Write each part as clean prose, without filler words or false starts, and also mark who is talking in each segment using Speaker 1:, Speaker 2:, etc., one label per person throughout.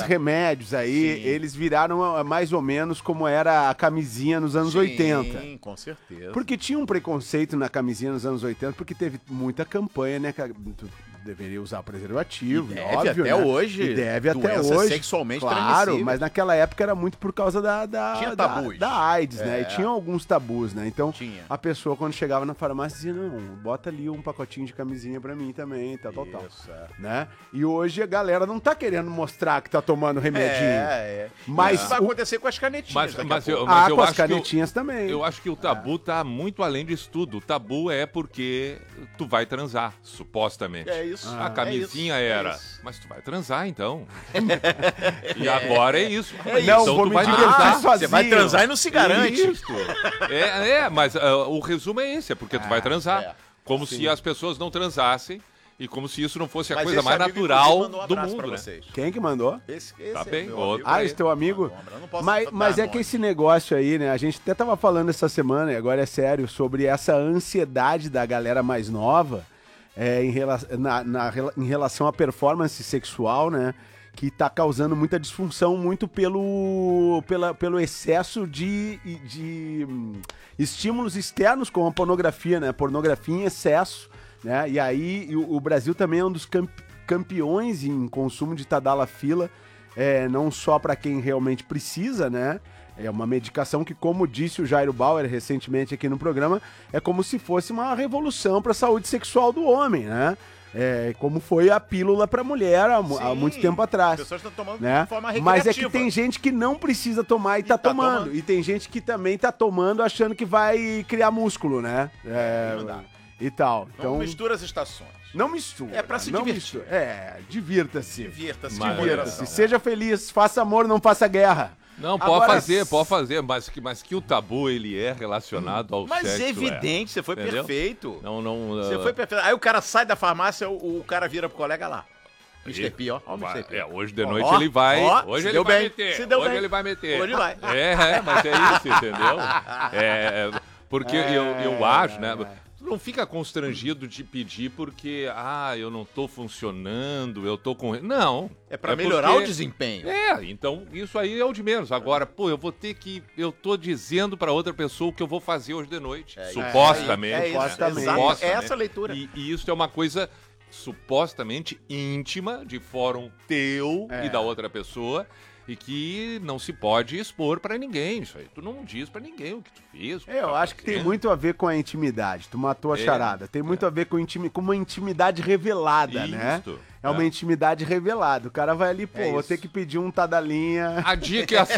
Speaker 1: remédios aí,
Speaker 2: Sim.
Speaker 1: eles viraram mais ou menos como era a camisinha nos anos 80.
Speaker 2: Sim, com certeza.
Speaker 1: Porque tinha um preconceito na camisinha nos anos 80, porque teve muita campanha, né? Tu deveria usar preservativo,
Speaker 2: E deve
Speaker 1: óbvio,
Speaker 2: até
Speaker 1: né?
Speaker 2: hoje.
Speaker 1: E deve até
Speaker 2: Doenças
Speaker 1: hoje.
Speaker 2: sexualmente
Speaker 1: claro,
Speaker 2: transmissíveis.
Speaker 1: mas naquela época era muito por causa
Speaker 2: Tinha tabus.
Speaker 1: da AIDS, né? E tinha alguns tabus, né? Então,
Speaker 2: Tinha.
Speaker 1: a pessoa, quando chegava na farmácia, dizia, não, bota ali um pacotinho de camisinha pra mim também, tal.
Speaker 2: Isso,
Speaker 1: Né? E hoje a galera não tá querendo mostrar que tá tomando remedinho. Mas
Speaker 2: Isso vai acontecer com as canetinhas.
Speaker 3: Mas
Speaker 2: daqui a
Speaker 3: eu,
Speaker 2: pouco.
Speaker 3: mas eu
Speaker 1: com as
Speaker 3: acho que
Speaker 1: canetinhas também.
Speaker 3: eu acho que o tabu tá muito além disso tudo. O tabu é porque tu vai transar, supostamente.
Speaker 2: É isso.
Speaker 3: A camisinha
Speaker 2: é
Speaker 3: era,
Speaker 2: isso.
Speaker 3: mas tu vai transar então. E agora é isso.
Speaker 1: Não,
Speaker 3: então
Speaker 1: vou
Speaker 3: tu
Speaker 1: me
Speaker 3: vai
Speaker 1: divertir
Speaker 3: transar.
Speaker 1: sozinho.
Speaker 2: Você vai transar e não se garante.
Speaker 3: Isso. Mas o resumo é esse, é porque tu vai transar.
Speaker 2: é.
Speaker 3: Como se as pessoas não transassem e como se isso não fosse a
Speaker 2: Mas
Speaker 3: coisa
Speaker 2: esse
Speaker 3: mais
Speaker 2: amigo,
Speaker 3: natural
Speaker 2: inclusive, mandou um
Speaker 3: do
Speaker 2: abraço
Speaker 3: mundo,
Speaker 2: pra
Speaker 3: né?
Speaker 2: vocês.
Speaker 1: Quem que mandou?
Speaker 2: Esse
Speaker 3: Tá
Speaker 2: é
Speaker 3: bem,
Speaker 2: meu
Speaker 3: outro.
Speaker 2: amigo.
Speaker 1: Esse teu amigo?
Speaker 2: Eu não posso
Speaker 1: Mas
Speaker 2: dar
Speaker 1: é que
Speaker 2: nome.
Speaker 1: esse negócio aí, né? A gente até tava falando essa semana, e agora é sério, sobre essa ansiedade da galera mais nova em relação à performance sexual, né? Que tá causando muita disfunção muito pelo excesso de estímulos externos, como a pornografia, né? Pornografia em excesso, né? E aí o Brasil também é um dos campeões em consumo de tadalafila, não só para quem realmente precisa, né? É uma medicação que, como disse o Jairo Bauer recentemente aqui no programa, é como se fosse uma revolução para a saúde sexual do homem, né? Como foi a pílula para mulher há muito tempo atrás.
Speaker 2: As pessoas estão tomando
Speaker 1: Né?
Speaker 2: de forma
Speaker 1: Mas
Speaker 2: recreativa.
Speaker 1: é que tem gente que não precisa tomar e tá
Speaker 2: tá
Speaker 1: tomando.
Speaker 2: tomando.
Speaker 1: E tem gente que também tá tomando achando que vai criar músculo, né?
Speaker 2: não dá.
Speaker 1: E tal.
Speaker 2: Não
Speaker 1: Então,
Speaker 2: mistura as estações.
Speaker 1: não mistura.
Speaker 2: É pra se
Speaker 1: não
Speaker 2: divertir.
Speaker 1: mistura. Divirta-se.
Speaker 2: Divirta-se.
Speaker 3: Mas-
Speaker 2: com moderação.
Speaker 1: Divirta-se. Seja feliz. Faça amor, não faça guerra.
Speaker 3: Não, pode
Speaker 1: Agora,
Speaker 3: fazer, mas que o tabu ele é relacionado ao
Speaker 2: Mas
Speaker 3: sexo.
Speaker 2: é evidente, você foi
Speaker 3: Entendeu?
Speaker 2: perfeito.
Speaker 3: Não.
Speaker 2: Você foi perfeito. Aí o cara sai da farmácia, o cara vira pro colega lá. Mr. P, ó. Ó o Mr. P.
Speaker 3: Hoje de
Speaker 2: Ó,
Speaker 3: noite
Speaker 2: ó,
Speaker 3: ele vai.
Speaker 2: ó,
Speaker 3: Hoje
Speaker 2: se
Speaker 3: ele
Speaker 2: deu
Speaker 3: vai
Speaker 2: bem,
Speaker 3: meter.
Speaker 2: se deu
Speaker 3: Hoje
Speaker 2: bem.
Speaker 3: ele vai meter.
Speaker 2: Hoje vai.
Speaker 3: Mas é isso, entendeu? Porque eu acho, né? Tu não fica constrangido de pedir porque, eu não tô funcionando, eu tô com. Não.
Speaker 2: É pra melhorar o
Speaker 3: porque-
Speaker 2: desempenho.
Speaker 3: Então isso aí é o de menos. Agora, eu vou ter que. Eu tô dizendo pra outra pessoa o que eu vou fazer hoje de noite. Supostamente.
Speaker 2: É isso,
Speaker 1: Supostamente.
Speaker 2: exato.
Speaker 3: Supostamente.
Speaker 2: É essa a leitura.
Speaker 3: E isso é uma coisa supostamente íntima, de fórum teu e da outra pessoa, e que não se pode expor pra ninguém. Isso aí tu não diz pra ninguém o que tu fez. o que tu
Speaker 1: Eu
Speaker 3: tá
Speaker 1: acho que tem
Speaker 3: fazendo.
Speaker 1: muito a ver com a intimidade. Tu matou a charada. Tem muito a ver com uma intimidade revelada, né?
Speaker 3: Isto.
Speaker 1: É uma intimidade revelada. O cara vai ali, vou
Speaker 2: isso.
Speaker 1: ter que pedir um tadalinha.
Speaker 3: A dica é a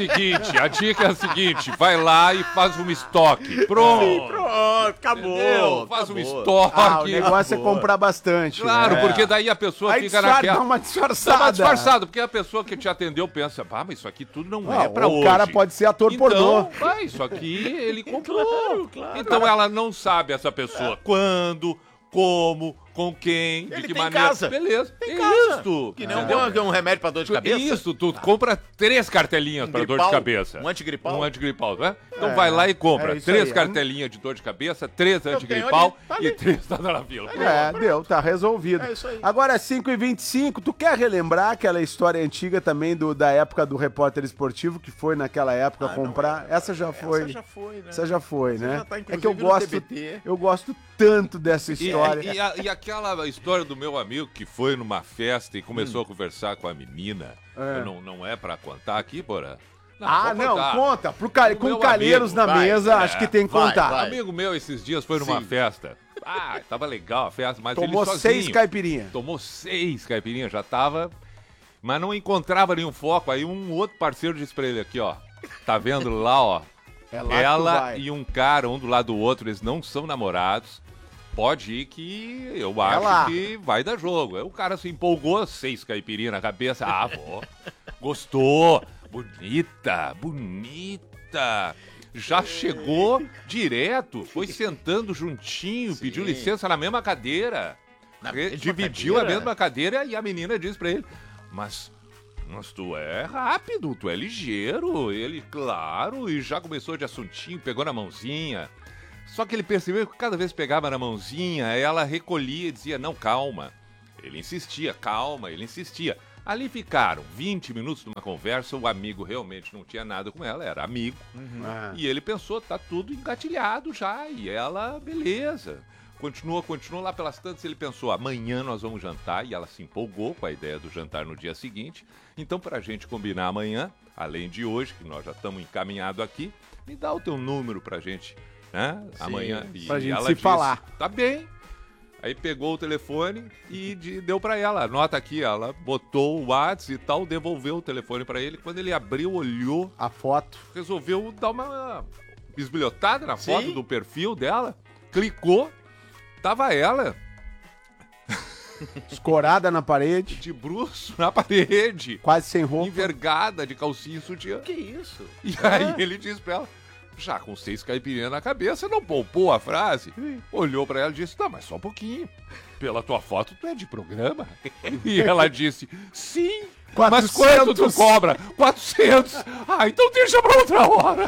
Speaker 3: seguinte, vai lá e faz um estoque. Pronto.
Speaker 2: Pronto, acabou.
Speaker 3: Entendeu? Faz um
Speaker 2: acabou.
Speaker 3: estoque.
Speaker 1: O negócio é comprar bastante.
Speaker 3: Claro,
Speaker 1: né?
Speaker 3: porque daí a pessoa
Speaker 1: Aí
Speaker 3: fica
Speaker 1: disfarça,
Speaker 3: naquela.
Speaker 1: dá uma disfarçada.
Speaker 3: Dá uma disfarçada, porque a pessoa que te atendeu pensa, mas isso aqui tudo não é pra
Speaker 1: o
Speaker 3: hoje.
Speaker 1: cara pode ser ator pornô.
Speaker 3: Isso aqui ele comprou. Então ela não sabe essa pessoa quando, como, com quem,
Speaker 2: Ele
Speaker 3: de que
Speaker 2: tem
Speaker 3: maneira.
Speaker 2: casa.
Speaker 3: Beleza.
Speaker 2: Tem
Speaker 3: É
Speaker 2: casa.
Speaker 3: isto.
Speaker 2: Que nem
Speaker 3: Entendeu?
Speaker 2: um remédio pra dor de cabeça.
Speaker 3: Isso, tu compra 3 cartelinhas pra dor de
Speaker 2: gripal,
Speaker 3: cabeça.
Speaker 2: um antigripal.
Speaker 3: Um antigripal, né? Então vai lá e compra
Speaker 1: é isso
Speaker 3: 3
Speaker 1: aí.
Speaker 3: cartelinhas de dor de cabeça, 3
Speaker 2: tenho
Speaker 3: antigripal
Speaker 2: ali, tá
Speaker 3: e
Speaker 2: ali.
Speaker 3: 3 tá na fila.
Speaker 1: Tá resolvido.
Speaker 2: É isso aí.
Speaker 1: Agora, 5h25, tu quer relembrar aquela história antiga também da época do repórter esportivo, que foi naquela época comprar? Essa já foi.
Speaker 2: Essa já foi, né?
Speaker 1: Essa já foi, né?
Speaker 2: já tá,
Speaker 1: É que
Speaker 2: inclusive, no TBT.
Speaker 1: eu gosto tanto dessa história.
Speaker 3: E aquela história do meu amigo que foi numa festa e começou a conversar com a menina, não é pra contar aqui, Porã? Pode contar.
Speaker 1: Conta.
Speaker 3: O
Speaker 1: Com
Speaker 3: meu
Speaker 1: calheiros
Speaker 3: amigo,
Speaker 1: na
Speaker 2: vai,
Speaker 1: mesa, acho que tem que
Speaker 2: vai,
Speaker 1: contar.
Speaker 2: vai.
Speaker 3: Amigo meu esses dias foi numa festa. Tava legal a festa, mas
Speaker 1: Tomou
Speaker 3: ele sozinho.
Speaker 1: 6 caipirinhas.
Speaker 3: Tomou 6 caipirinhas, já tava... Mas não encontrava nenhum foco. Aí um outro parceiro disse pra ele aqui, ó. Tá vendo lá, ó?
Speaker 1: É lá que tu
Speaker 3: Ela
Speaker 1: vai.
Speaker 3: e um cara, um do lado do outro, eles não são namorados. Pode ir que eu acho
Speaker 1: lá.
Speaker 3: que vai dar jogo. Aí o cara se empolgou, 6 caipirinhas na cabeça. Vó, gostou. Bonita. Já chegou direto, foi sentando juntinho, pediu licença na mesma cadeira. Dividiu a mesma cadeira e a menina disse pra ele, mas tu é rápido, tu é ligeiro. Ele, claro, e já começou de assuntinho, pegou na mãozinha. Só que ele percebeu que cada vez que pegava na mãozinha, ela recolhia e dizia, não, calma. Ele insistia, calma, ele insistia. Ali ficaram 20 minutos numa conversa, o amigo realmente não tinha nada com ela, era amigo. E ele pensou, tá tudo engatilhado já, e ela, beleza. Continua lá pelas tantas, ele pensou, amanhã nós vamos jantar, e ela se empolgou com a ideia do jantar no dia seguinte. Então, pra gente combinar amanhã, além de hoje, que nós já estamos encaminhados aqui, me dá o teu número pra gente, né? Sim, amanhã. E
Speaker 1: pra gente
Speaker 3: ela
Speaker 1: se
Speaker 3: disse,
Speaker 1: falar.
Speaker 3: Tá bem. Aí pegou o telefone e deu pra ela. Anota aqui, ela botou o WhatsApp e tal, devolveu o telefone pra ele. Quando ele abriu, olhou
Speaker 1: a foto,
Speaker 3: resolveu dar uma bisbilhotada na foto do perfil dela, clicou, tava ela
Speaker 1: escorada na parede,
Speaker 3: de bruço na parede,
Speaker 1: quase sem roupa,
Speaker 3: envergada de calcinha e sutiã.
Speaker 2: Que isso?
Speaker 3: E aí ele disse pra ela, já com 6 caipirinhas na cabeça, não poupou a frase. Olhou pra ela e disse, não, mas só um pouquinho. Pela tua foto, tu é de programa? E ela disse, sim. 400. Mas quanto tu cobra? 400. Ah, então deixa pra outra hora.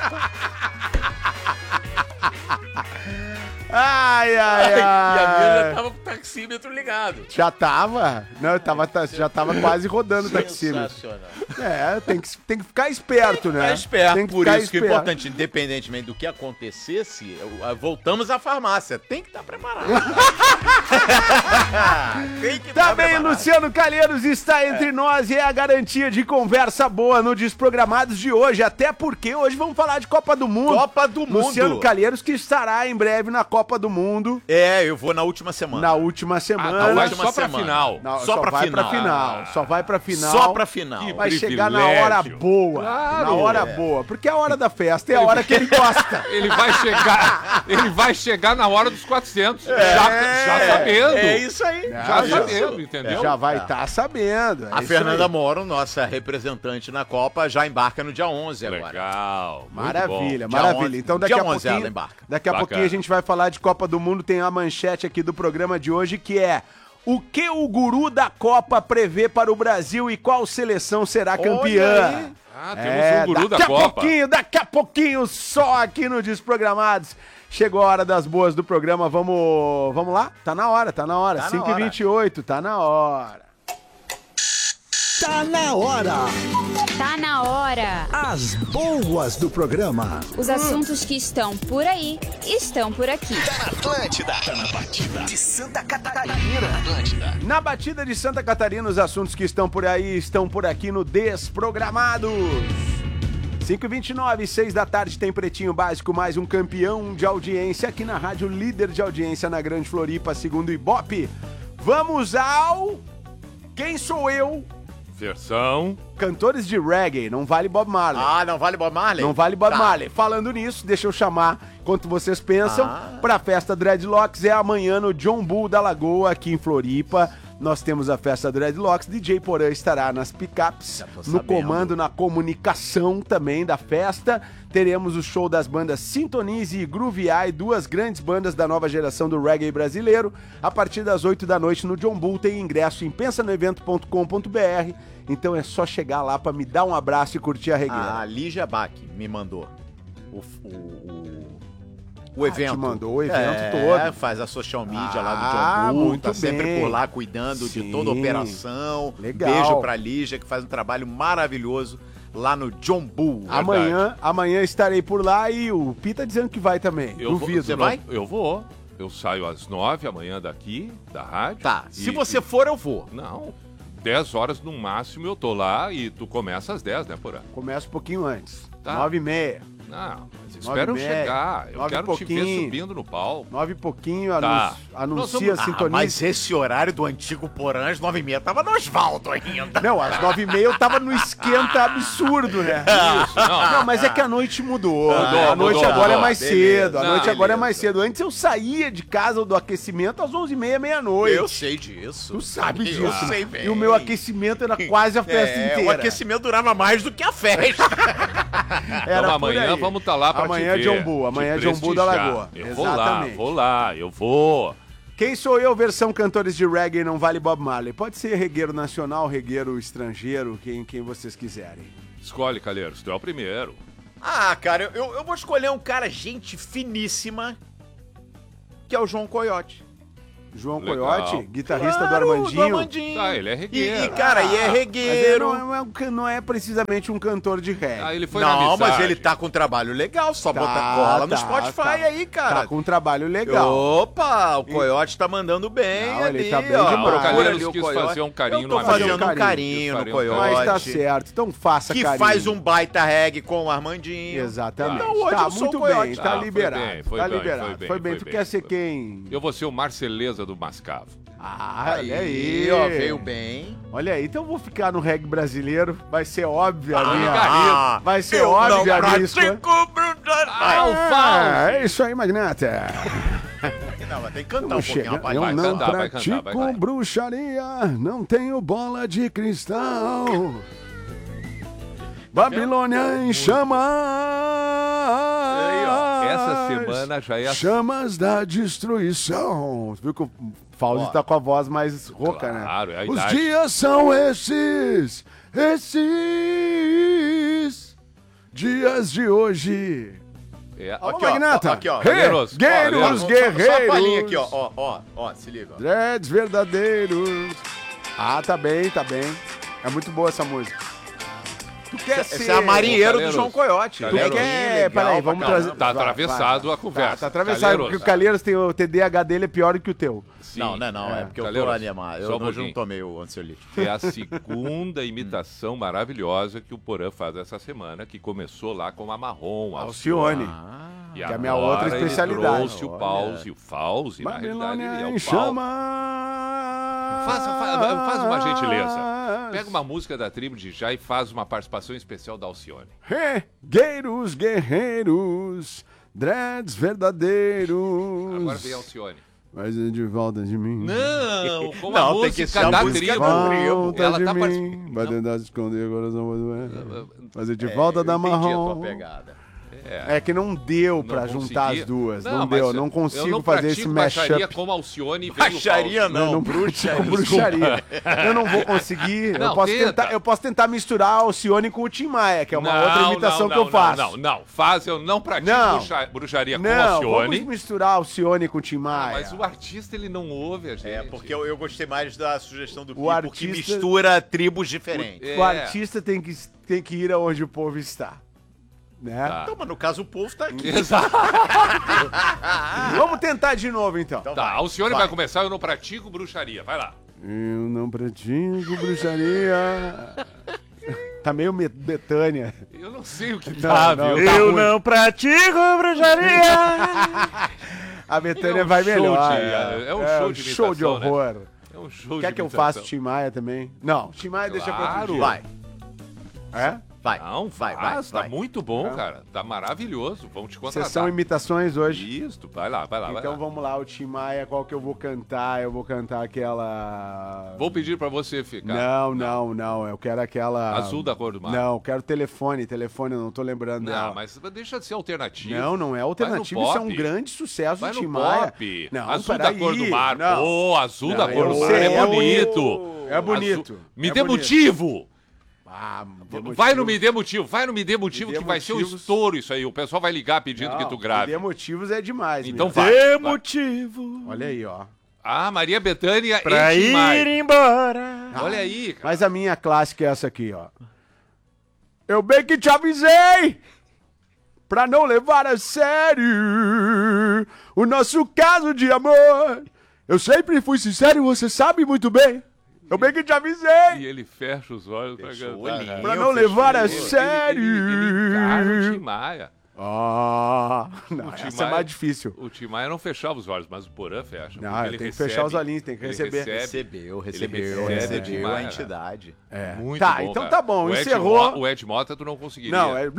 Speaker 1: Ai.
Speaker 2: E a minha já tava com o taxímetro ligado.
Speaker 1: Já tava? Não, já tava quase rodando o taxímetro.
Speaker 2: Sensacional.
Speaker 1: Tem que ficar esperto, né?
Speaker 2: Ficar esperto,
Speaker 1: Tem que
Speaker 2: por
Speaker 1: ficar
Speaker 2: isso que é
Speaker 1: esperto.
Speaker 2: importante, independentemente do que acontecesse, voltamos à farmácia. Tem que estar preparado. Tem que estar
Speaker 1: Também
Speaker 2: preparado.
Speaker 1: Luciano Calheiros está entre nós e é a garantia de conversa boa no Desprogramados de hoje, até porque hoje vamos falar de Copa do Mundo.
Speaker 2: Copa do Mundo.
Speaker 1: Luciano Calheiros que estará em breve na Copa do Mundo.
Speaker 2: Eu vou na última semana.
Speaker 1: Na última semana.
Speaker 3: Não, vai
Speaker 2: última
Speaker 3: só pra
Speaker 2: semana.
Speaker 3: final.
Speaker 1: Não,
Speaker 2: Só pra
Speaker 1: vai
Speaker 2: final.
Speaker 1: pra final. Só vai pra final.
Speaker 2: Só pra final.
Speaker 3: Que
Speaker 1: Vai
Speaker 3: privilégio.
Speaker 1: chegar na hora boa.
Speaker 3: Claro.
Speaker 1: Na hora boa. Porque é a hora da festa, é a hora que ele gosta.
Speaker 3: Ele vai chegar na hora dos 400. Já sabendo.
Speaker 2: É isso aí.
Speaker 3: Já sabendo, entendeu?
Speaker 1: Já vai estar sabendo.
Speaker 2: A Fernanda Moro, nossa representante na Copa, já embarca no dia 11 agora.
Speaker 3: Legal. muito
Speaker 1: Maravilha,
Speaker 3: bom.
Speaker 2: Dia
Speaker 1: maravilha.
Speaker 2: 11,
Speaker 1: Então daqui
Speaker 2: dia
Speaker 1: a
Speaker 2: 11 ela
Speaker 1: pouquinho,
Speaker 2: embarca.
Speaker 1: daqui a
Speaker 3: Bacana.
Speaker 1: pouquinho a gente vai falar de Copa do Mundo. Tem a manchete aqui do programa de hoje que é: o que o guru da Copa prevê para o Brasil e qual seleção será campeã?
Speaker 3: Temos um guru da Copa.
Speaker 1: Daqui a pouquinho, só aqui no Desprogramados. Chegou a hora das boas do programa, vamos lá? Tá na hora.
Speaker 2: Tá na hora.
Speaker 1: 5h28, tá na hora.
Speaker 4: Tá na hora.
Speaker 5: Tá na hora.
Speaker 4: As boas do programa.
Speaker 5: Os assuntos que estão por aí, estão por aqui.
Speaker 4: Atlântida. Tá na batida de Santa Catarina.
Speaker 1: Na batida de Santa Catarina, os assuntos que estão por aí estão por aqui no Desprogramados. 5h29, 6 da tarde, tem Pretinho Básico, mais um campeão de audiência aqui na rádio líder de audiência na Grande Floripa, segundo o Ibope. Vamos ao... Quem sou eu?
Speaker 3: Versão.
Speaker 1: Cantores de reggae, não vale Bob Marley.
Speaker 2: Não vale Bob Marley?
Speaker 1: Não vale Bob
Speaker 2: Tá.
Speaker 1: Marley. Falando nisso, deixa eu chamar, enquanto vocês pensam, pra festa Dreadlocks. É amanhã no John Bull da Lagoa, aqui em Floripa. Nós temos a festa Dreadlocks. DJ Porã estará nas picapes, no comando, na comunicação também da festa. Teremos o show das bandas Sintonize e Groove Eye, duas grandes bandas da nova geração do reggae brasileiro. A partir das 8 da noite no John Bull tem ingresso em pensanoevento.com.br. Então é só chegar lá pra me dar um abraço e curtir a regueira.
Speaker 2: A Lígia Bach me mandou o evento.
Speaker 1: Te mandou o evento todo.
Speaker 2: Faz a social media lá do John Bull,
Speaker 1: muito
Speaker 2: tá sempre
Speaker 1: bem.
Speaker 2: por lá cuidando de toda a
Speaker 1: Sim.
Speaker 2: operação.
Speaker 1: Legal.
Speaker 2: Beijo pra Lígia, que faz um trabalho maravilhoso lá no John Bull.
Speaker 1: Amanhã estarei por lá e o Pi tá dizendo que vai também. Duvido.
Speaker 2: Você vai?
Speaker 3: Eu vou. Eu saio às 9 amanhã daqui, da rádio.
Speaker 2: Tá, se você for, eu vou.
Speaker 3: Não, 10 horas no máximo eu tô lá e tu começa às 10, né, Porã?
Speaker 1: Começa um pouquinho antes.
Speaker 3: Tá.
Speaker 1: 9h30.
Speaker 3: Não, mas espera eu
Speaker 1: 9h30,
Speaker 3: chegar. Eu
Speaker 1: 9 e
Speaker 3: quero te ver
Speaker 1: pouquinho.
Speaker 3: subindo no palco.
Speaker 1: 9 e pouquinho,
Speaker 3: Tá.
Speaker 1: anuncia a sintonia.
Speaker 2: Mas esse horário do antigo Porã, às 9h30, tava no Osvaldo ainda.
Speaker 1: Não, às 9h30 eu tava no esquenta absurdo, né?
Speaker 3: Isso, não.
Speaker 1: Mas é que a noite mudou.
Speaker 3: Mudou,
Speaker 1: A noite
Speaker 3: mudou,
Speaker 1: agora é
Speaker 3: mudou.
Speaker 1: mais
Speaker 2: Beleza.
Speaker 1: cedo. A
Speaker 3: Não,
Speaker 1: noite agora é
Speaker 2: beleza.
Speaker 1: mais cedo. Antes eu saía de casa do aquecimento às 11h30, meia-noite.
Speaker 2: Eu sei disso.
Speaker 1: Tu sabe disso.
Speaker 2: Eu
Speaker 1: né?
Speaker 2: sei bem.
Speaker 1: E o meu aquecimento era quase a festa inteira.
Speaker 2: O aquecimento durava mais do que a festa.
Speaker 1: Era
Speaker 3: Então
Speaker 1: por
Speaker 3: amanhã
Speaker 1: aí.
Speaker 3: vamos estar lá pra
Speaker 1: Amanhã é
Speaker 3: te ver.
Speaker 1: John Bull, amanhã é
Speaker 3: te
Speaker 1: John Bull da
Speaker 3: prestigiar.
Speaker 1: Lagoa.
Speaker 3: Eu
Speaker 1: Exatamente.
Speaker 3: eu vou.
Speaker 1: Quem sou eu, versão cantores de reggae não vale Bob Marley? Pode ser regueiro nacional, regueiro estrangeiro, quem vocês quiserem.
Speaker 3: Escolhe, Calheiros, tu é o primeiro.
Speaker 2: Cara, eu vou escolher um cara, gente finíssima, que é o João Coyote.
Speaker 1: João
Speaker 3: Legal.
Speaker 1: Coyote, guitarrista do
Speaker 2: Claro,
Speaker 1: Armandinho.
Speaker 3: Tá, ele é regueiro.
Speaker 2: E, cara, e é regueiro.
Speaker 1: Não é precisamente um cantor de reggae.
Speaker 3: Ah, ele foi na
Speaker 2: Não,
Speaker 3: amizade.
Speaker 2: mas ele tá com um trabalho legal, só
Speaker 1: Tá,
Speaker 2: botar cola no
Speaker 1: tá,
Speaker 2: Spotify
Speaker 1: tá.
Speaker 2: aí, cara.
Speaker 1: Tá com um trabalho legal.
Speaker 2: Opa, o Coyote tá mandando bem
Speaker 1: Não, ele
Speaker 2: ali,
Speaker 1: tá bem
Speaker 2: ó.
Speaker 1: demais.
Speaker 2: Procura
Speaker 3: Calheiros
Speaker 2: ali o
Speaker 3: quis
Speaker 2: Coyote.
Speaker 3: fazer um carinho
Speaker 2: Eu tô
Speaker 3: no
Speaker 2: fazendo
Speaker 1: Armandinho.
Speaker 2: um carinho no
Speaker 3: Faria um
Speaker 2: Coyote.
Speaker 1: Mas tá certo, então faça
Speaker 2: Que
Speaker 1: carinho.
Speaker 2: faz um baita reggae com o Armandinho.
Speaker 1: Exatamente.
Speaker 2: Então hoje
Speaker 1: tá
Speaker 2: eu sou
Speaker 1: muito
Speaker 2: o Coyote.
Speaker 1: bem,
Speaker 3: Tá,
Speaker 1: tá
Speaker 3: foi
Speaker 1: liberado.
Speaker 3: bem, foi
Speaker 1: tá
Speaker 3: bem,
Speaker 1: liberado.
Speaker 3: foi bem,
Speaker 1: Foi bem.
Speaker 3: foi
Speaker 1: Tu
Speaker 3: bem,
Speaker 1: quer ser
Speaker 3: foi
Speaker 1: quem?
Speaker 3: Eu vou ser o Marceleza do Mascavo.
Speaker 1: Ah, olha aí.
Speaker 2: ó, veio bem.
Speaker 1: Olha aí, então eu vou ficar no reggae brasileiro. Vai ser óbvio a minha.
Speaker 3: ligaria.
Speaker 1: Vai ser
Speaker 2: eu
Speaker 1: óbvio
Speaker 2: não
Speaker 1: a risca.
Speaker 2: pratico brutalidade.
Speaker 1: É isso aí, Magnata.
Speaker 2: Não, mas tem que cantar um pouquinho,
Speaker 1: Chega,
Speaker 2: rapaz.
Speaker 1: eu
Speaker 3: vai
Speaker 1: não
Speaker 3: cantar, vai
Speaker 1: pratico
Speaker 3: cantar, vai.
Speaker 1: bruxaria, não tenho bola de cristal. Babilônia em chamas.
Speaker 3: Essa semana já é a...
Speaker 1: Chamas da destruição. Viu que o Fauzi tá com a voz mais rouca,
Speaker 3: Claro, é a
Speaker 1: né? Os
Speaker 3: idade.
Speaker 1: dias são esses dias de hoje.
Speaker 3: É,
Speaker 2: Aqui,
Speaker 1: Ô,
Speaker 2: ó,
Speaker 1: Magnata.
Speaker 2: aqui, ó.
Speaker 3: Guerreiros,
Speaker 1: Guerreiros, guerreiros.
Speaker 2: Só a palhinha aqui, ó, se liga. Ó.
Speaker 1: Dreads verdadeiros. Ah, tá bem, tá bem. É muito boa essa música. Tu quer
Speaker 2: Essa
Speaker 1: ser...
Speaker 2: é a marinheiro do
Speaker 3: Calheiros.
Speaker 2: João Coyote.
Speaker 1: Tu
Speaker 3: Calheiros.
Speaker 1: quer... Peraí, vamos
Speaker 2: pra
Speaker 1: trazer...
Speaker 2: caramba.
Speaker 3: Tá
Speaker 1: vai,
Speaker 3: atravessado
Speaker 1: vai.
Speaker 3: a conversa.
Speaker 1: Tá atravessado,
Speaker 3: Calheiros.
Speaker 1: porque o Calheiros tem o TDAH dele é pior que o teu.
Speaker 3: Sim,
Speaker 2: Não, é porque eu tô
Speaker 3: Calheiros,
Speaker 2: animado.
Speaker 3: só um
Speaker 2: Eu hoje não
Speaker 3: pouquinho.
Speaker 2: tomei o ansiolítico.
Speaker 3: É a segunda imitação maravilhosa que o Porã faz essa semana, que começou lá com a Marrom,
Speaker 1: Alcione.
Speaker 3: E
Speaker 1: que é a
Speaker 3: agora
Speaker 1: minha outra
Speaker 3: ele
Speaker 1: especialidade.
Speaker 3: trouxe o Pause, na realidade,
Speaker 1: Babilônia
Speaker 3: ele é
Speaker 1: em
Speaker 3: o Pause.
Speaker 1: chamas.
Speaker 3: Faz uma gentileza. Pega uma música da tribo de Já e faz uma participação especial da Alcione.
Speaker 1: Regueiros, guerreiros, dreads verdadeiros.
Speaker 3: Agora vem a Alcione.
Speaker 1: Mas é de volta de mim.
Speaker 3: Não, com
Speaker 2: Não,
Speaker 3: a
Speaker 2: tem que ser
Speaker 3: música
Speaker 2: a
Speaker 3: da
Speaker 2: música
Speaker 3: tribo.
Speaker 2: da tribo.
Speaker 1: Volta
Speaker 3: Ela
Speaker 1: de
Speaker 3: tá
Speaker 1: mim.
Speaker 3: participando.
Speaker 1: Vai tentar se esconder, coração vai doer. Fazer de
Speaker 2: É,
Speaker 1: volta da
Speaker 2: eu entendi a
Speaker 1: marrom.
Speaker 2: tua pegada.
Speaker 1: É que não deu pra
Speaker 3: Não
Speaker 1: juntar
Speaker 3: consegui.
Speaker 1: as duas. Não,
Speaker 3: mas
Speaker 1: deu,
Speaker 3: eu
Speaker 1: não consigo
Speaker 3: não
Speaker 1: fazer esse
Speaker 3: pratico baixaria
Speaker 1: mashup.
Speaker 3: como Alcione. veio o
Speaker 2: Baixaria
Speaker 3: Pause.
Speaker 2: não,
Speaker 1: bruxaria. Bruxaria. Eu não vou conseguir.
Speaker 3: Não,
Speaker 1: eu posso tentar misturar a Alcione com o Tim Maia, que é uma outra imitação que eu faço.
Speaker 3: Não. Eu não pratico
Speaker 1: Não.
Speaker 3: bruxaria com
Speaker 1: Não,
Speaker 3: Alcione.
Speaker 1: vamos misturar a Alcione com o Tim Maia.
Speaker 3: Mas o artista, ele não ouve a gente.
Speaker 2: É, porque eu gostei mais da sugestão do
Speaker 1: O
Speaker 2: Pipo,
Speaker 1: artista-
Speaker 2: que mistura tribos diferentes.
Speaker 1: O artista tem que ir aonde o povo está. Né?
Speaker 3: Tá.
Speaker 2: Então, mas no caso o povo tá aqui.
Speaker 3: Exato.
Speaker 1: Vamos tentar de novo, então.
Speaker 2: Então
Speaker 3: Tá,
Speaker 2: vai,
Speaker 3: Alcione vai começar, eu não pratico bruxaria. Vai lá.
Speaker 1: Eu não pratico bruxaria. Tá meio Betânia.
Speaker 3: Eu não sei o que
Speaker 1: Não,
Speaker 3: tá,
Speaker 1: não.
Speaker 3: viu?
Speaker 1: Tá ruim.
Speaker 2: não pratico bruxaria.
Speaker 1: A Betânia
Speaker 3: É um
Speaker 1: vai
Speaker 3: show
Speaker 1: melhor.
Speaker 3: é um show de
Speaker 1: show de
Speaker 3: imitação, né?
Speaker 1: horror.
Speaker 3: É um show
Speaker 1: Quer
Speaker 3: de
Speaker 1: que eu
Speaker 3: imitação.
Speaker 1: faça Tim Maia também? Não, Tim Maia deixa pra outro
Speaker 3: Claro.
Speaker 1: dia.
Speaker 2: Vai,
Speaker 1: É?
Speaker 2: vai.
Speaker 3: Não,
Speaker 2: vai,
Speaker 3: tá
Speaker 2: vai.
Speaker 3: muito bom,
Speaker 1: É.
Speaker 3: cara. Tá maravilhoso. Vamos te contratar.
Speaker 1: Sessão imitações hoje.
Speaker 3: Isso, vai lá, vai lá.
Speaker 1: Então vamos lá, o Tim Maia, qual que eu vou cantar? Eu vou cantar aquela...
Speaker 3: Vou pedir pra você ficar.
Speaker 1: Não, eu quero aquela...
Speaker 3: Azul da cor do mar.
Speaker 1: Não, eu quero telefone, eu não tô lembrando dela.
Speaker 3: Não, mas deixa de ser alternativo.
Speaker 1: Não é alternativo,
Speaker 3: Vai no
Speaker 1: isso é um
Speaker 3: pop.
Speaker 1: grande sucesso
Speaker 3: Vai
Speaker 1: do
Speaker 3: no
Speaker 1: Tim Maia.
Speaker 3: pop.
Speaker 1: Não,
Speaker 3: Azul da
Speaker 1: peraí,
Speaker 3: cor do mar.
Speaker 1: não.
Speaker 3: Pô, azul da
Speaker 1: Não,
Speaker 3: cor
Speaker 1: eu
Speaker 3: do mar
Speaker 1: sei,
Speaker 3: é bonito.
Speaker 1: É bonito.
Speaker 3: Azul- Me
Speaker 1: é
Speaker 3: dê
Speaker 1: bonito.
Speaker 3: motivo.
Speaker 1: Ah,
Speaker 3: Vai no Me Dê Motivo, vai no Me Dê Motivo,
Speaker 1: Me Dê
Speaker 3: que vai ser um
Speaker 1: Motivos.
Speaker 3: estouro isso aí. O pessoal vai ligar pedindo que tu grave.
Speaker 1: Dê motivos é demais.
Speaker 3: Então
Speaker 1: mesmo.
Speaker 3: vai.
Speaker 2: Dê
Speaker 3: vai.
Speaker 2: motivo
Speaker 1: Olha aí, ó.
Speaker 3: Ah, Maria Bethânia
Speaker 2: pra
Speaker 3: e Tim Maia.
Speaker 2: ir embora.
Speaker 3: Olha aí, cara.
Speaker 1: Mas a minha clássica é essa aqui, ó. Eu bem que te avisei pra não levar a sério o nosso caso de amor. Eu sempre fui sincero e você sabe muito bem. Eu bem que te avisei
Speaker 3: E ele fecha os olhos pra
Speaker 2: Fechou o
Speaker 3: cantar.
Speaker 2: olhinho.
Speaker 1: pra não levar a
Speaker 3: Ele
Speaker 1: sério.
Speaker 3: encarna o Tim Maia.
Speaker 1: Ah, não,
Speaker 3: O Tim
Speaker 1: essa é
Speaker 3: Maia-
Speaker 1: mais difícil.
Speaker 3: O Tim Maia não fechava os olhos, mas o Porã fecha.
Speaker 1: Não,
Speaker 3: porque
Speaker 1: tem
Speaker 3: ele
Speaker 1: que fechar os olhinhos, tem que
Speaker 3: ele
Speaker 1: receber.
Speaker 2: Recebeu,
Speaker 3: recebeu
Speaker 2: recebeu
Speaker 3: a
Speaker 2: a entidade.
Speaker 1: É.
Speaker 3: Muito
Speaker 1: Tá,
Speaker 3: bom,
Speaker 1: então
Speaker 3: cara.
Speaker 1: tá bom,
Speaker 3: O Ed
Speaker 1: encerrou.
Speaker 3: O Ed Mota tu não conseguiria.
Speaker 1: Não, é...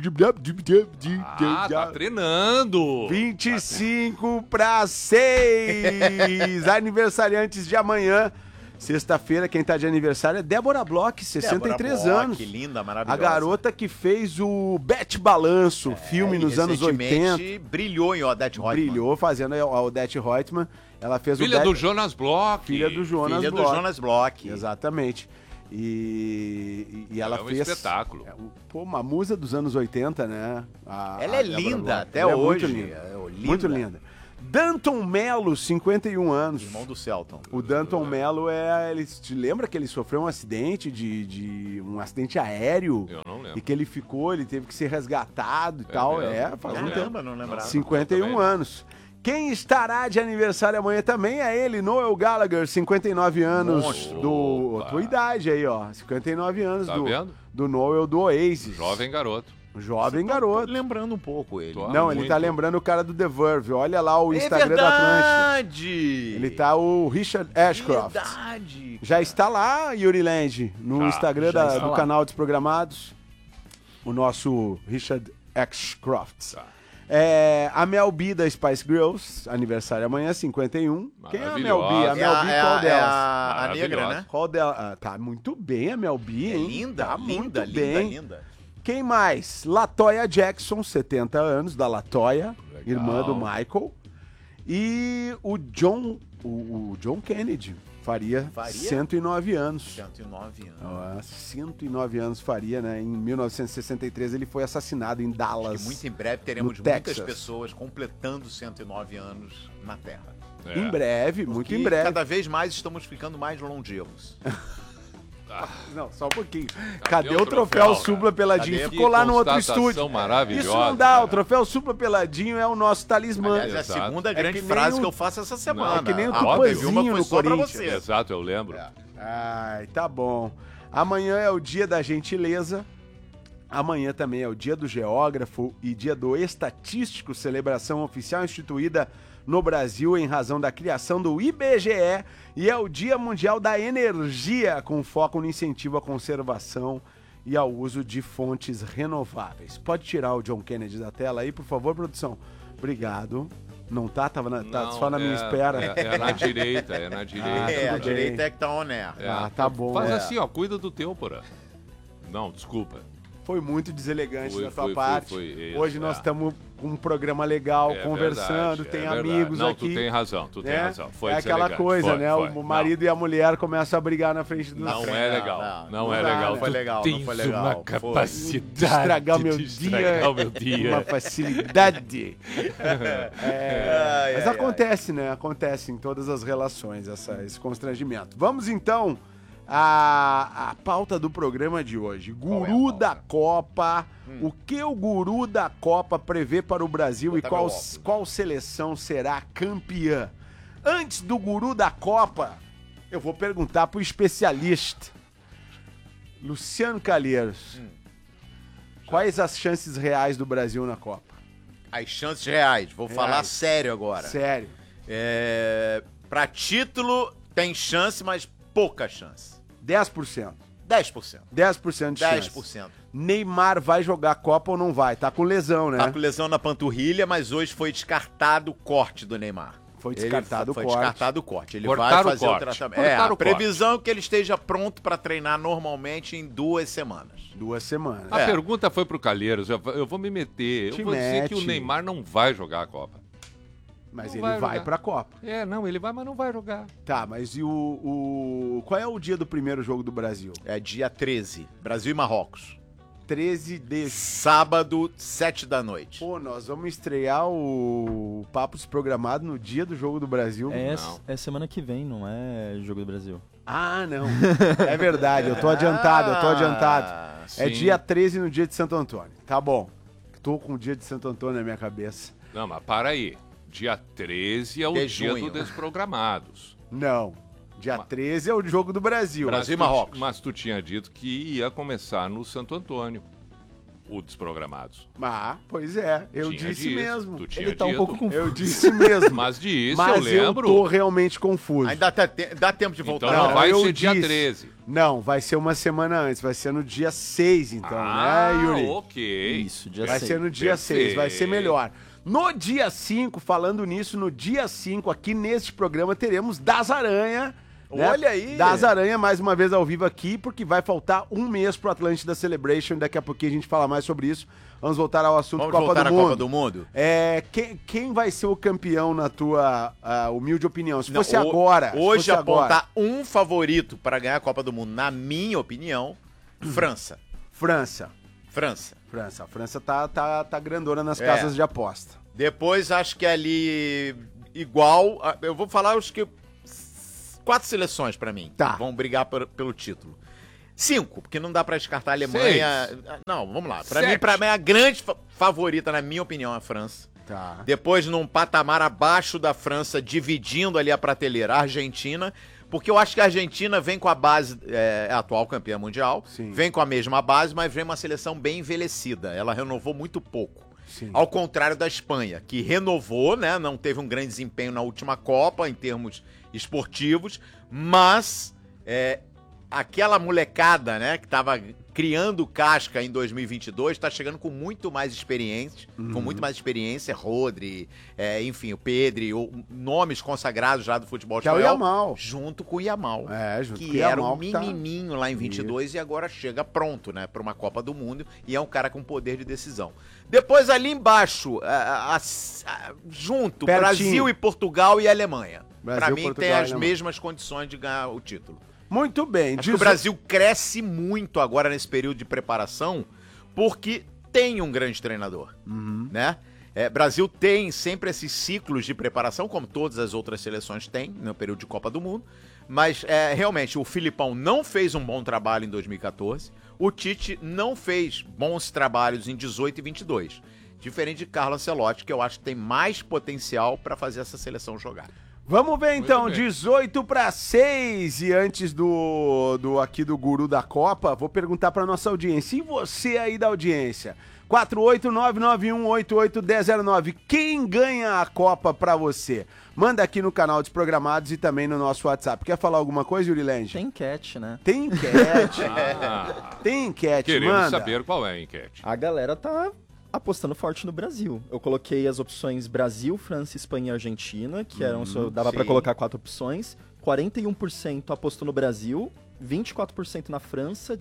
Speaker 3: Ah, tá treinando.
Speaker 1: 25 para 6. Aniversariantes de amanhã. Sexta-feira, quem tá de aniversário é Débora Bloch, 63
Speaker 2: Débora
Speaker 1: anos.
Speaker 2: Bloch, linda,
Speaker 1: A
Speaker 2: maravilhosa.
Speaker 1: garota que fez o Bet Balanço, filme nos anos 80.
Speaker 2: Brilhou em Odete Roitman.
Speaker 1: Brilhou fazendo a Odete Reutemann. Ela fez
Speaker 3: Filha
Speaker 1: o
Speaker 3: do Jonas Bloch.
Speaker 1: Filha do Jonas
Speaker 2: Filha do
Speaker 1: Bloch.
Speaker 2: Jonas Bloch.
Speaker 1: Exatamente. E ela
Speaker 3: É um
Speaker 1: fez...
Speaker 3: espetáculo.
Speaker 1: Pô, uma musa dos anos 80, né?
Speaker 2: Ela é
Speaker 1: Débora
Speaker 2: linda
Speaker 1: Bloch.
Speaker 2: até
Speaker 1: Ela é
Speaker 2: hoje.
Speaker 1: muito linda.
Speaker 2: É linda.
Speaker 1: Muito linda. Danton Mello, 51 anos.
Speaker 2: Irmão do Celton.
Speaker 1: O Danton Mello ele te lembra que ele sofreu um acidente um acidente aéreo?
Speaker 3: Eu não lembro.
Speaker 1: E que ele teve que ser resgatado e tal.
Speaker 3: mesmo?
Speaker 1: Faz um tempo.
Speaker 2: Caramba, não lembrava.
Speaker 1: 51 anos. Quem estará de aniversário amanhã também é ele, Noel Gallagher, 59 anos.
Speaker 3: Monstro.
Speaker 1: Tua idade aí, ó. 59 anos
Speaker 3: Tá vendo?
Speaker 1: do Noel do Oasis.
Speaker 3: Jovem garoto.
Speaker 1: Jovem garoto.
Speaker 2: Lembrando um pouco ele.
Speaker 3: Tô.
Speaker 1: Não, ele
Speaker 3: muito.
Speaker 1: tá lembrando o cara do The Verve. Olha lá o Instagram da Atlântida.
Speaker 2: Verdade!
Speaker 1: Ele tá o Richard Ashcroft.
Speaker 2: Verdade!
Speaker 1: Já está lá, Yuri Land, no
Speaker 3: Já,
Speaker 1: Instagram
Speaker 6: já está
Speaker 1: do
Speaker 6: lá.
Speaker 1: canal Desprogramados. O nosso Richard Ashcroft.
Speaker 3: Tá.
Speaker 1: A Mel B da Spice Girls, aniversário amanhã, 51. Quem é a Mel B? A
Speaker 3: Maravilhosa.
Speaker 1: Mel B, qual delas?
Speaker 2: A negra,
Speaker 3: Maravilhosa.
Speaker 2: né?
Speaker 1: Qual delas? Tá muito bem a Mel B,
Speaker 2: É
Speaker 1: hein?
Speaker 2: linda,
Speaker 1: Tá
Speaker 2: linda,
Speaker 1: muito
Speaker 2: linda,
Speaker 1: bem.
Speaker 2: linda.
Speaker 1: Quem mais? Latoya Jackson, 70 anos, da Latoya,
Speaker 3: Legal.
Speaker 1: irmã do Michael. E o John Kennedy faria 109 anos.
Speaker 2: 109 anos.
Speaker 1: Ó, 109 anos faria, né? Em 1963 ele foi assassinado em Dallas.
Speaker 2: Que muito em breve teremos
Speaker 1: no
Speaker 2: muitas
Speaker 1: Texas.
Speaker 2: pessoas completando 109 anos na Terra.
Speaker 3: É.
Speaker 1: Em breve, muito
Speaker 2: Porque
Speaker 1: em breve.
Speaker 2: cada vez mais estamos ficando mais longevos.
Speaker 1: Não, só um pouquinho.
Speaker 3: Cadê
Speaker 1: Cadê
Speaker 3: o
Speaker 1: o troféu
Speaker 3: troféu,
Speaker 1: Supla Peladinho?
Speaker 2: Cadê?
Speaker 1: Ficou lá no outro
Speaker 3: constatação
Speaker 1: estúdio.
Speaker 3: maravilhosa,
Speaker 1: Isso não dá,
Speaker 3: cara.
Speaker 1: o troféu Supla Peladinho é o nosso talismã.
Speaker 2: Aliás, é a
Speaker 3: Exato.
Speaker 2: segunda grande
Speaker 1: que nem
Speaker 2: frase
Speaker 1: o-
Speaker 2: que eu faço essa semana.
Speaker 1: é que nem o
Speaker 2: A
Speaker 1: Tupanzinho
Speaker 2: óbvio, uma foi
Speaker 1: no
Speaker 2: só pra
Speaker 1: Corinthians.
Speaker 2: você.
Speaker 3: Exato, eu lembro.
Speaker 1: Ai, tá bom. Amanhã é o dia da gentileza. Amanhã também é o dia do geógrafo e dia do estatístico, celebração oficial instituída no Brasil em razão da criação do IBGE, e é o Dia Mundial da Energia, com foco no incentivo à conservação e ao uso de fontes renováveis. Pode tirar o John Kennedy da tela aí, por favor, produção? Obrigado. Não tá? Tá
Speaker 3: Não,
Speaker 1: só na minha espera.
Speaker 3: É na direita, é na direita.
Speaker 2: É, a
Speaker 1: tudo bem.
Speaker 2: direita é que tá on air.
Speaker 3: É.
Speaker 1: Ah, tá bom.
Speaker 3: Faz
Speaker 1: É.
Speaker 3: assim, ó, cuida do teu, porra. Não, desculpa.
Speaker 1: Foi muito deselegante
Speaker 3: Foi,
Speaker 1: da tua
Speaker 3: foi,
Speaker 1: parte.
Speaker 3: foi, isso,
Speaker 1: Hoje nós
Speaker 3: é.
Speaker 1: estamos com um programa legal,
Speaker 3: É
Speaker 1: conversando,
Speaker 3: verdade,
Speaker 1: tem
Speaker 3: é verdade.
Speaker 1: amigos
Speaker 3: Não,
Speaker 1: aqui.
Speaker 3: tu tem razão, tu tem
Speaker 1: né?
Speaker 3: razão. Foi
Speaker 1: é aquela
Speaker 3: deselegante.
Speaker 1: coisa,
Speaker 3: Foi,
Speaker 1: né?
Speaker 3: foi.
Speaker 1: O marido e a mulher começam a brigar na frente do
Speaker 3: Não é legal. Não é
Speaker 1: Não dá,
Speaker 3: legal.
Speaker 1: né?
Speaker 2: Foi legal, não
Speaker 3: Tens
Speaker 2: foi legal.
Speaker 3: uma
Speaker 2: Foi.
Speaker 3: capacidade
Speaker 1: de estragar meu
Speaker 3: de
Speaker 1: dia.
Speaker 3: estragar o meu dia.
Speaker 1: Uma facilidade. Mas acontece, né? Acontece em todas as relações esse constrangimento. Vamos então à pauta do programa de hoje. Guru da Copa. O que o guru da Copa prevê para o Brasil
Speaker 2: Vou
Speaker 1: e
Speaker 2: botar meu óculos.
Speaker 1: qual seleção será campeã? Antes do guru da Copa, eu vou perguntar pro especialista, Luciano Calheiros. Quais as chances reais do Brasil na Copa?
Speaker 2: As chances reais. Vou falar sério agora.
Speaker 1: Sério.
Speaker 2: Pra título, tem chance, mas pouca chance.
Speaker 1: 10%.
Speaker 2: 10%.
Speaker 1: 10% de chance.
Speaker 2: 10%.
Speaker 1: Neymar vai jogar a Copa ou não vai? Tá com lesão, né?
Speaker 2: Tá com lesão na panturrilha, mas hoje foi descartado o corte do Neymar.
Speaker 1: Foi descartado o
Speaker 2: Foi
Speaker 1: corte.
Speaker 2: descartado o corte. Ele
Speaker 3: Cortaram
Speaker 2: vai
Speaker 3: o
Speaker 2: fazer o
Speaker 3: corte.
Speaker 2: tratamento.
Speaker 3: Cortaram
Speaker 2: A
Speaker 3: o
Speaker 2: previsão é que ele esteja pronto pra treinar normalmente em 2 semanas.
Speaker 1: 2 semanas.
Speaker 3: A pergunta foi pro Calheiros, eu vou me meter.
Speaker 1: Te
Speaker 3: Eu vou dizer que o
Speaker 1: mete.
Speaker 3: Neymar não vai jogar a Copa.
Speaker 1: Mas
Speaker 3: não
Speaker 1: ele
Speaker 3: vai
Speaker 1: vai
Speaker 3: jogar.
Speaker 1: pra Copa.
Speaker 3: Não, ele vai, mas não vai jogar.
Speaker 1: Tá, mas e qual é o dia do primeiro jogo do Brasil?
Speaker 2: É dia 13. Brasil e Marrocos.
Speaker 1: 13 de...
Speaker 2: Sábado, 7 da noite.
Speaker 1: Pô, nós vamos estrear o Papo Desprogramado no dia do jogo do Brasil.
Speaker 6: É semana que vem, não é Jogo do Brasil.
Speaker 1: Ah, não. É verdade, eu tô adiantado. É
Speaker 3: sim.
Speaker 1: dia 13 no dia de Santo Antônio. Tá bom. Tô com o dia de Santo Antônio na minha cabeça.
Speaker 3: Não, mas para aí. Dia 13 é o
Speaker 2: De
Speaker 3: dia
Speaker 2: junho.
Speaker 3: do Desprogramados.
Speaker 1: Não. Dia 13 é o jogo do Brasil.
Speaker 2: Brasil e Marrocos.
Speaker 3: Mas tu tinha dito que ia começar no Santo Antônio. O Desprogramados.
Speaker 1: Ah, pois é. Eu
Speaker 3: Tinha
Speaker 1: disse
Speaker 3: dito,
Speaker 1: mesmo.
Speaker 3: Tu tinha
Speaker 6: Ele tá um
Speaker 3: dito.
Speaker 6: pouco confuso.
Speaker 1: Eu disse mesmo.
Speaker 3: Mas disso
Speaker 1: Mas
Speaker 3: eu lembro.
Speaker 1: tô realmente confuso.
Speaker 2: Ainda dá tempo de voltar.
Speaker 3: Então não vai
Speaker 1: eu
Speaker 3: ser dia
Speaker 1: disse.
Speaker 3: 13.
Speaker 1: Não, vai ser uma semana antes. Vai ser no dia 6, então, né, Yuri?
Speaker 3: ok.
Speaker 6: Isso, dia
Speaker 1: Vai
Speaker 6: 6.
Speaker 1: ser no dia 6, vai ser melhor. No dia 5, falando nisso, no dia 5, aqui neste programa, teremos Das Aranha. né?
Speaker 2: Olha aí!
Speaker 1: Das Aranha, mais uma vez ao vivo aqui, porque vai faltar um mês pro Atlântida Celebration. Daqui a pouquinho a gente fala mais sobre isso. Vamos voltar ao assunto
Speaker 2: Vamos
Speaker 1: Copa
Speaker 2: voltar
Speaker 1: do
Speaker 2: à
Speaker 1: Mundo.
Speaker 2: Copa do Mundo?
Speaker 1: Quem vai ser o campeão na tua humilde opinião? Se
Speaker 2: Não,
Speaker 1: fosse agora.
Speaker 2: Hoje
Speaker 1: se fosse agora.
Speaker 2: apontar um favorito para ganhar a Copa do Mundo, na minha opinião, França.
Speaker 1: França.
Speaker 2: França.
Speaker 1: A França tá grandona nas casas de aposta.
Speaker 2: Depois acho que ali igual, eu vou falar os que 4 seleções pra mim
Speaker 1: Tá.
Speaker 2: que vão brigar pelo título. 5, porque não dá pra descartar a Alemanha. Não, vamos lá. Pra mim a grande favorita, na minha opinião, é a França.
Speaker 1: Tá.
Speaker 2: Depois, num patamar abaixo da França, dividindo ali a prateleira, a Argentina, porque eu acho que a Argentina vem com a base, é a atual campeã mundial,
Speaker 1: Sim.
Speaker 2: vem com a mesma base, mas vem uma seleção bem envelhecida. Ela renovou muito pouco.
Speaker 1: Sim.
Speaker 2: Ao contrário da Espanha, que renovou, né? Não teve um grande desempenho na última Copa, em termos esportivos, mas aquela molecada, né, que tava criando casca em 2022, tá chegando com muito mais experiência, Rodri, enfim, o Pedri, nomes consagrados já do futebol
Speaker 1: Que é o
Speaker 2: espanhol,
Speaker 1: Yamal.
Speaker 2: junto com o Yamal,
Speaker 1: Junto com o
Speaker 2: que era
Speaker 1: Yamal,
Speaker 2: um
Speaker 1: que tá-
Speaker 2: menininho lá em 22 e agora chega pronto, né, pra uma Copa do Mundo e é um cara com poder de decisão. Depois ali embaixo, junto,
Speaker 1: Pertinho.
Speaker 2: Brasil e Portugal e Alemanha.
Speaker 1: Brasil,
Speaker 2: Pra mim
Speaker 1: Portugal
Speaker 2: tem
Speaker 1: e
Speaker 2: as
Speaker 1: Alemanha.
Speaker 2: mesmas condições de ganhar o título.
Speaker 1: Muito bem.
Speaker 2: Acho que o Brasil cresce muito agora nesse período de preparação porque tem um grande treinador, né? Brasil tem sempre esses ciclos de preparação, como todas as outras seleções têm no período de Copa do Mundo, mas realmente o Filipão não fez um bom trabalho em 2014, o Tite não fez bons trabalhos em 18 e 22, diferente de Carlo Ancelotti, que eu acho que tem mais potencial para fazer essa seleção jogar.
Speaker 1: Vamos ver então,
Speaker 3: bem.
Speaker 1: 18-6, e antes do Guru da Copa, vou perguntar pra nossa audiência, e você aí da audiência? 48991881009, quem ganha a Copa pra você? Manda aqui no canal Desprogramados e também no nosso WhatsApp. Quer falar alguma coisa, Yuri Lange?
Speaker 6: Tem enquete, né?
Speaker 1: Tem enquete. Tem enquete,
Speaker 3: Queremos
Speaker 1: manda.
Speaker 3: saber qual é a enquete.
Speaker 6: A galera tá apostando forte no Brasil. Eu coloquei as opções Brasil, França, Espanha e Argentina, que eram dava pra
Speaker 2: sim.
Speaker 6: colocar 4 opções. 41% apostou no Brasil, 24% na França,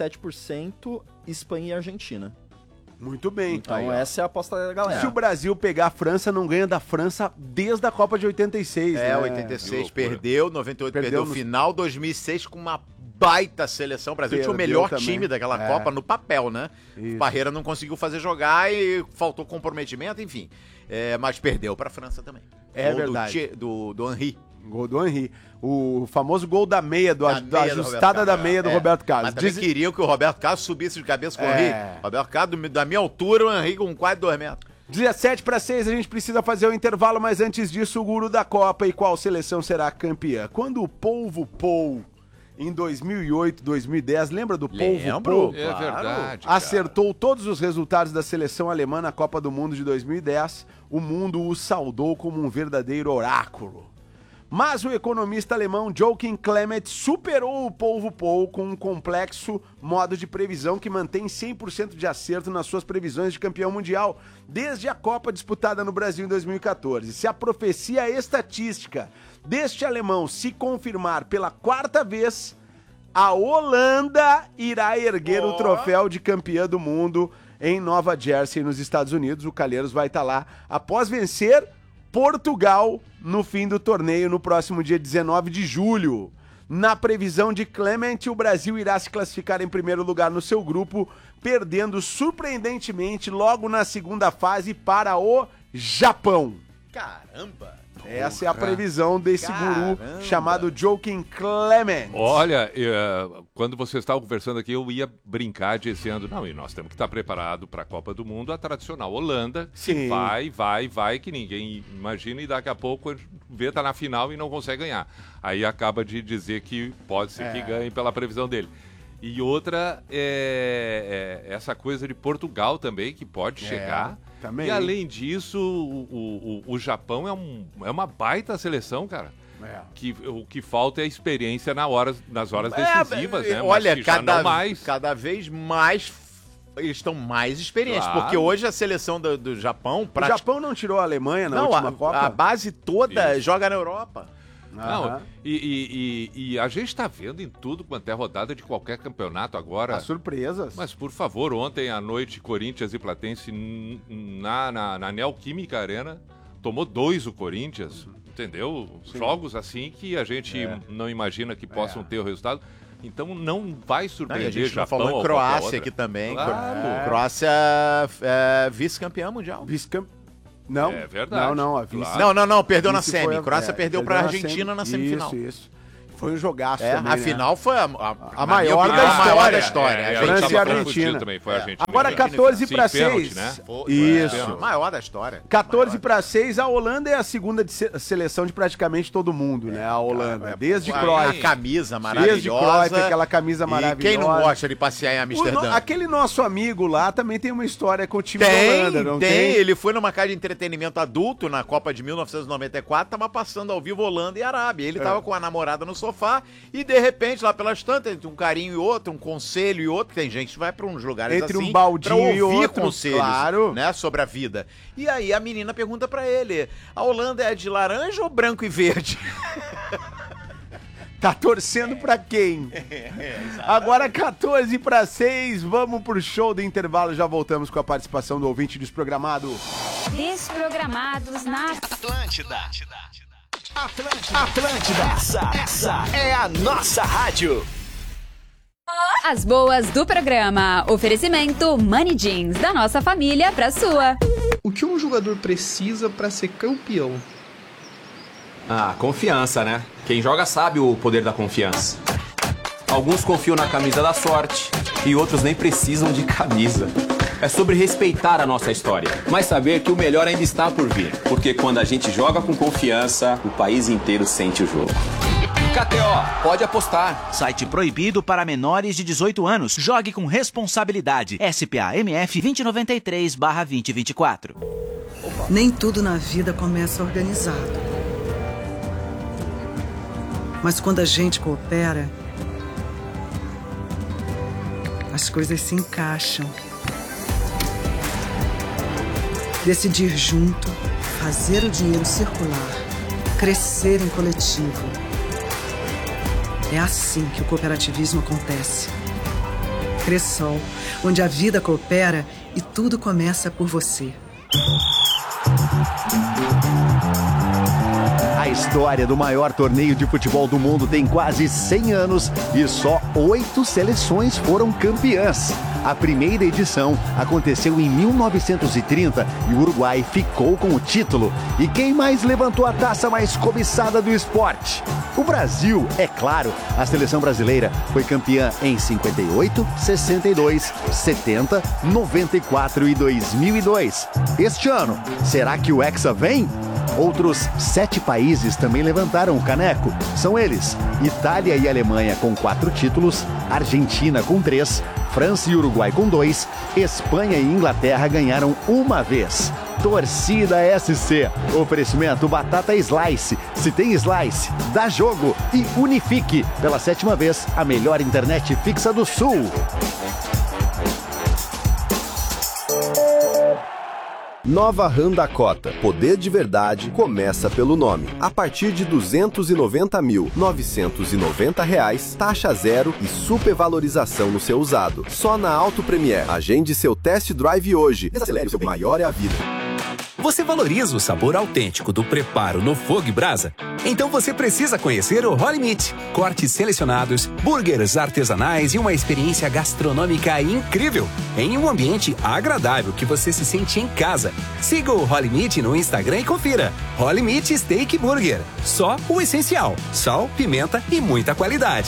Speaker 6: 17% Espanha e Argentina.
Speaker 1: Muito bem.
Speaker 6: Então essa é a aposta da galera.
Speaker 1: Se o Brasil pegar a França, não ganha da França desde a Copa de 86, né?
Speaker 2: 86
Speaker 3: Que
Speaker 2: perdeu, 98 perdeu o
Speaker 1: no-
Speaker 2: final, 2006 com uma baita seleção. O Brasil tinha o
Speaker 1: Perdeu
Speaker 2: melhor
Speaker 1: também.
Speaker 2: time daquela
Speaker 1: É.
Speaker 2: Copa no papel, né?
Speaker 1: Isso.
Speaker 2: Parreira não conseguiu fazer jogar e faltou comprometimento, enfim. Mas perdeu pra França também.
Speaker 1: É
Speaker 2: Gol
Speaker 1: verdade.
Speaker 2: do Henry.
Speaker 1: Gol do Henry. O famoso gol da meia, da
Speaker 2: meia do
Speaker 1: ajustada
Speaker 2: Roberto
Speaker 1: da
Speaker 2: Carlos.
Speaker 1: meia do Roberto Carlos.
Speaker 2: Mas também
Speaker 1: Diz-
Speaker 2: queriam que o Roberto Carlos subisse de cabeça com o
Speaker 1: É.
Speaker 2: Henry. Roberto Carlos, da minha altura, o Henry com quase 2 metros.
Speaker 1: 17-6, a gente precisa fazer o intervalo, mas antes disso, o Guru da Copa e qual seleção será campeã? Quando o Polvo Pou, em 2008, 2010, lembra do Polvo
Speaker 2: Lembro.
Speaker 1: Pou?
Speaker 3: É verdade. cara.
Speaker 1: Acertou todos os resultados da seleção alemã na Copa do Mundo de 2010. O mundo o saudou como um verdadeiro oráculo. Mas o economista alemão Joachim Clement superou o Polvo Pou com um complexo modo de previsão que mantém 100% de acerto nas suas previsões de campeão mundial desde a Copa disputada no Brasil em 2014. Se a profecia estatística deste alemão se confirmar pela 4ª vez, a Holanda irá erguer o troféu de campeã do mundo em Nova Jersey, nos Estados Unidos. O Calheiros vai estar lá após vencer Portugal no fim do torneio no próximo dia 19 de julho. Na previsão de Clement, o Brasil irá se classificar em primeiro lugar no seu grupo, perdendo surpreendentemente logo na segunda fase para o Japão.
Speaker 2: Caramba!
Speaker 1: Essa é a previsão desse
Speaker 2: Caramba.
Speaker 1: guru chamado Joachim Clement.
Speaker 3: Olha, quando você estava conversando aqui, eu ia brincar dizendo, não, e nós temos que estar preparado para a Copa do Mundo, a tradicional Holanda,
Speaker 1: Sim.
Speaker 3: que vai, que ninguém imagina, e daqui a pouco vê, tá na final e não consegue ganhar. Aí acaba de dizer que pode ser que ganhe pela previsão dele. E outra é essa coisa de Portugal também, que pode chegar.
Speaker 1: também.
Speaker 3: E além disso, o Japão é uma baita seleção, cara. O que falta é a experiência nas horas decisivas, né?
Speaker 2: Olha,
Speaker 3: Mas que já não mais.
Speaker 2: cada vez mais eles estão mais experientes,
Speaker 3: Claro.
Speaker 2: porque hoje a seleção do Japão...
Speaker 1: O Japão não tirou a Alemanha na
Speaker 2: não,
Speaker 1: última Copa?
Speaker 2: a base toda
Speaker 3: Isso.
Speaker 2: joga na Europa.
Speaker 3: Não,
Speaker 1: Aham.
Speaker 3: e a gente tá vendo em tudo quanto é rodada de qualquer campeonato agora.
Speaker 1: As surpresas.
Speaker 3: Mas, por favor, ontem à noite, Corinthians e Platense na Neoquímica Arena, tomou 2 o Corinthians, entendeu? Jogos assim que a gente não imagina que possam ter o resultado. Então não vai
Speaker 2: Não, e
Speaker 3: surpreender
Speaker 2: a gente já
Speaker 3: Japão
Speaker 2: falou em
Speaker 3: ou
Speaker 2: Croácia
Speaker 3: qualquer
Speaker 2: aqui
Speaker 3: outra.
Speaker 2: também.
Speaker 3: Claro.
Speaker 2: Croácia vice-campeã mundial.
Speaker 1: Não,
Speaker 3: É verdade.
Speaker 1: Não, a vice.
Speaker 3: Claro.
Speaker 2: Não, perdeu na
Speaker 1: vice
Speaker 2: semi.
Speaker 1: foi
Speaker 2: Croácia perdeu pra
Speaker 1: na
Speaker 2: Argentina na semifinal.
Speaker 1: Isso. Foi um jogaço
Speaker 2: É,
Speaker 1: também,
Speaker 2: a
Speaker 1: né?
Speaker 2: final foi a
Speaker 1: maior da
Speaker 2: a maior da
Speaker 1: história.
Speaker 2: história.
Speaker 1: França
Speaker 3: tava
Speaker 1: e
Speaker 3: confundido
Speaker 1: Argentina.
Speaker 3: também, foi a Argentina.
Speaker 1: Agora
Speaker 3: Argentina.
Speaker 1: 14
Speaker 3: Sim,
Speaker 1: pra
Speaker 3: pênalti,
Speaker 1: 6.
Speaker 3: né?
Speaker 1: Isso.
Speaker 2: A maior da história.
Speaker 1: 14 para 6, a Holanda é a segunda seleção de praticamente todo mundo, né? A Holanda. Desde
Speaker 2: A
Speaker 1: Cruyff.
Speaker 2: camisa
Speaker 1: Desde Cruyff,
Speaker 2: maravilhosa.
Speaker 1: aquela camisa maravilhosa.
Speaker 2: E quem não gosta de passear em Amsterdã?
Speaker 1: Aquele nosso amigo lá também tem uma história com o time da
Speaker 2: Tem,
Speaker 1: Holanda, não
Speaker 2: tem.
Speaker 1: tem?
Speaker 2: Ele foi numa casa de entretenimento adulto na Copa de 1994, tava passando ao vivo Holanda e Arábia. Ele tava com a namorada no sofá e, de repente, lá pelas tantas, entre um carinho e outro, um conselho e outro, tem gente que vai pra uns lugares
Speaker 1: Entre
Speaker 2: assim,
Speaker 1: um baldinho
Speaker 2: pra
Speaker 1: e
Speaker 2: ouvir
Speaker 1: outro,
Speaker 2: conselhos,
Speaker 1: claro.
Speaker 2: né, sobre a vida. E aí a menina pergunta pra ele, a Holanda é de laranja ou branco e verde?
Speaker 1: Tá torcendo pra quem? Agora 14 para 6, vamos pro show do intervalo. Já voltamos com a participação do ouvinte desprogramado.
Speaker 5: Desprogramados na
Speaker 4: Atlântida. Essa é a nossa rádio.
Speaker 5: As boas do programa. Oferecimento Money Jeans, da nossa família pra sua.
Speaker 7: O que um jogador precisa para ser campeão?
Speaker 8: Ah, confiança, né? Quem joga sabe o poder da confiança. Alguns confiam na camisa da sorte e outros nem precisam de camisa. É sobre respeitar a nossa história, mas saber que o melhor ainda está por vir. Porque quando a gente joga com confiança, o país inteiro sente o jogo. KTO, pode apostar.
Speaker 9: Site proibido para menores de 18 anos. Jogue com responsabilidade. SPA-MF 2093/2024.
Speaker 10: Nem tudo na vida começa organizado. Mas quando a gente coopera, as coisas se encaixam. Decidir junto, fazer o dinheiro circular, crescer em coletivo. É assim que o cooperativismo acontece. Cressol, onde a vida coopera e tudo começa por você.
Speaker 11: A história do maior torneio de futebol do mundo tem quase 100 anos e só 8 seleções foram campeãs. A primeira edição aconteceu em 1930 e o Uruguai ficou com o título. E quem mais levantou a taça mais cobiçada do esporte? O Brasil, é claro. A seleção brasileira foi campeã em 58, 62, 70, 94 e 2002. Este ano, será que o Hexa vem? Outros 7 países também levantaram o caneco. São eles: Itália e Alemanha com 4 títulos, Argentina com 3, França e Uruguai com 2, Espanha e Inglaterra ganharam uma vez. Torcida SC, oferecimento Batata Slice. Se tem Slice, dá jogo. E Unifique, pela 7ª vez, a melhor internet fixa do Sul.
Speaker 12: Nova Honda Cota. Poder de verdade começa pelo nome. A partir de R$ 290.990, taxa zero e supervalorização no seu usado. Só na Auto Premier. Agende seu test drive hoje. Desacelere, o seu maior é a vida.
Speaker 13: Você valoriza o sabor autêntico do preparo no fogo e brasa? Então você precisa conhecer o Holy Meat. Cortes selecionados, burgers artesanais e uma experiência gastronômica incrível, em um ambiente agradável que você se sente em casa. Siga o Holy Meat no Instagram e confira. Holy Meat Steak Burger. Só o essencial: sal, pimenta e muita qualidade.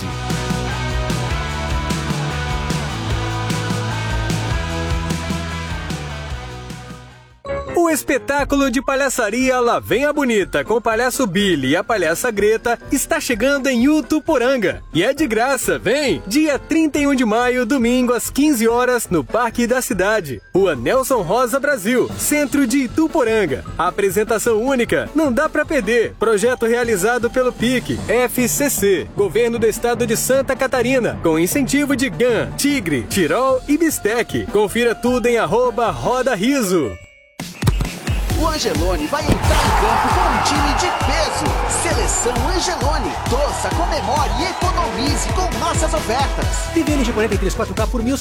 Speaker 14: O espetáculo de palhaçaria Lá Vem a Bonita com o palhaço Billy e a palhaça Greta está chegando em Utuporanga. E é de graça, vem! Dia 31 de maio, domingo, às 15 horas, no Parque da Cidade. Rua Nelson Rosa, Brasil, centro de Ituporanga. A apresentação única, não dá pra perder. Projeto realizado pelo PIC, FCC, Governo do Estado de Santa Catarina, com incentivo de GAN, Tigre, Tirol e Bistec. Confira tudo em @RodaRiso.
Speaker 4: O Angelone vai entrar em campo com um time de peso. Seleção Angelone. Torça, comemore e economize com nossas ofertas.
Speaker 15: TVLG 43 4K por